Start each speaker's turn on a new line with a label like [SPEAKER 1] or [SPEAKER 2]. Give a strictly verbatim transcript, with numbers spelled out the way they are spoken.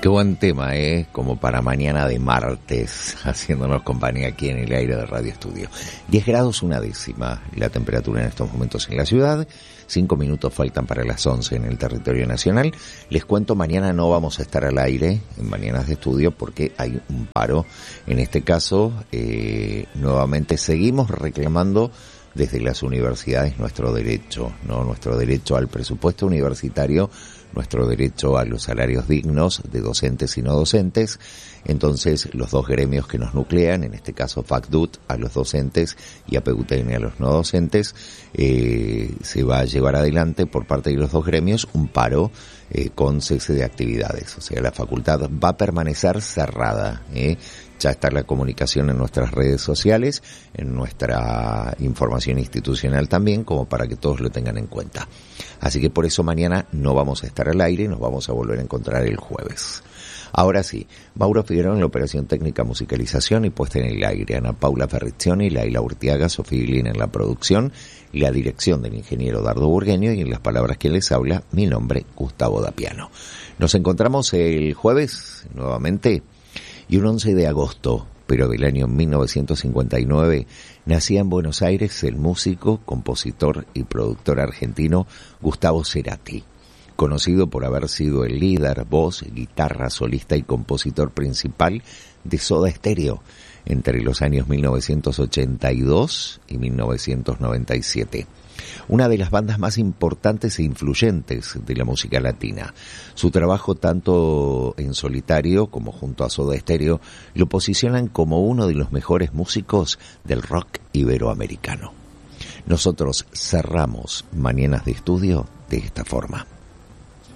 [SPEAKER 1] Qué buen tema, ¿eh? Como para mañana de martes, haciéndonos compañía aquí en el aire de Radio Estudio. diez grados una décima la temperatura en estos momentos en la ciudad. Cinco minutos faltan para las once en el territorio nacional. Les cuento, mañana no vamos a estar al aire en Mañanas de Estudio porque hay un paro. En este caso, eh, nuevamente seguimos reclamando desde las universidades nuestro derecho, ¿no? Nuestro derecho al presupuesto universitario, nuestro derecho a los salarios dignos de docentes y no docentes. Entonces, los dos gremios que nos nuclean, en este caso FACDUT a los docentes y A P U T N a los no docentes, eh, se va a llevar adelante por parte de los dos gremios un paro eh, con cese de actividades. O sea, la facultad va a permanecer cerrada, ¿eh? Ya está la comunicación en nuestras redes sociales, en nuestra información institucional también, como para que todos lo tengan en cuenta. Así que por eso mañana no vamos a estar al aire, nos vamos a volver a encontrar el jueves. Ahora sí, Mauro Figueroa en la operación técnica, musicalización y puesta en el aire, Ana Paula Ferrizioni, Laila Urtiaga, Sofía Glín en la producción, la dirección del ingeniero Dardo Burgueño y en las palabras que les habla, mi nombre, Gustavo Dapiano. Nos encontramos el jueves nuevamente. Y un once de agosto, pero del año mil novecientos cincuenta y nueve, nacía en Buenos Aires el músico, compositor y productor argentino Gustavo Cerati, conocido por haber sido el líder, voz, guitarra, solista y compositor principal de Soda Stereo entre los años mil novecientos ochenta y dos y mil novecientos noventa y siete. Una de las bandas más importantes e influyentes de la música latina. Su trabajo tanto en solitario como junto a Soda Stereo lo posicionan como uno de los mejores músicos del rock iberoamericano. Nosotros cerramos Mañanas de Estudio de esta forma.